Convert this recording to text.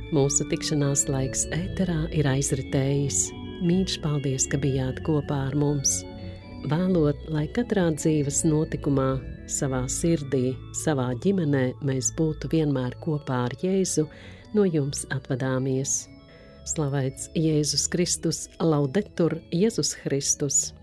Mūsu tikšanās laiks ēterā ir aizritējis. Mīļš, paldies, ka bijāt kopā ar mums. Vēlot, lai katrā dzīves notikumā, savā sirdī, savā ģimenē mēs būtu vienmēr kopā ar Jēzu, no jums atvadāmies. Slavēts Jēzus Kristus, laudetur Jēzus Kristus!